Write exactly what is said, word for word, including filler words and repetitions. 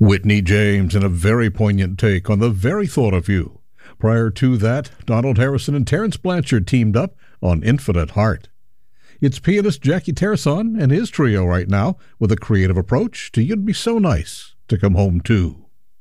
Whitney James in a very poignant take on the very thought of you. Prior to that, Donald Harrison and Terence Blanchard teamed up on Infinite Heart. It's pianist Jackie Terson and his trio right now with a creative approach to You'd Be So Nice to Come Home To.